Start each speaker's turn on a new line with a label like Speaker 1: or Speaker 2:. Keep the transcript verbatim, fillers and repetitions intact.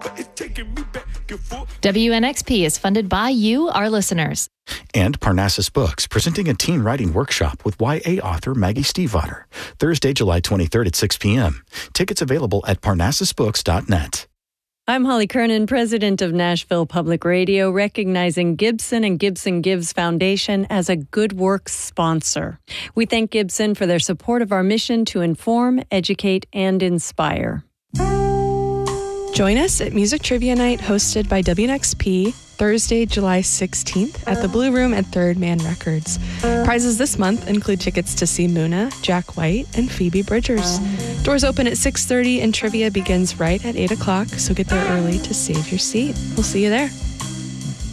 Speaker 1: W N X P is funded by you, our listeners.
Speaker 2: And Parnassus Books, presenting a teen writing workshop with Y A author Maggie Stiefvater. Thursday, July twenty-third at six p.m. Tickets available at parnassus books dot net.
Speaker 3: I'm Holly Kernan, president of Nashville Public Radio, recognizing Gibson and Gibson Gives Foundation as a Good Works sponsor. We thank Gibson for their support of our mission to inform, educate, and inspire.
Speaker 4: Join us at Music Trivia Night hosted by W N X P Thursday, July sixteenth at the Blue Room at Third Man Records. Prizes this month include tickets to see Muna, Jack White, and Phoebe Bridgers. Doors open at six thirty and trivia begins right at eight o'clock, so get there early to save your seat. We'll see you there.